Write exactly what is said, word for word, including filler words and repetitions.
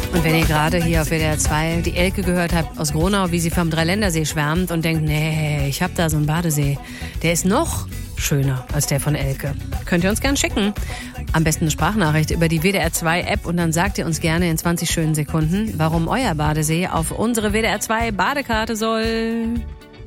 Und wenn ihr gerade hier auf W D R zwei die Elke gehört habt aus Gronau, wie sie vom Dreiländersee schwärmt und denkt, nee, ich hab da so einen Badesee, der ist noch schöner als der von Elke. Könnt ihr uns gern schicken. Am besten eine Sprachnachricht über die W D R zwei App und dann sagt ihr uns gerne in zwanzig schönen Sekunden, warum euer Badesee auf unsere W D R zwei Badekarte soll.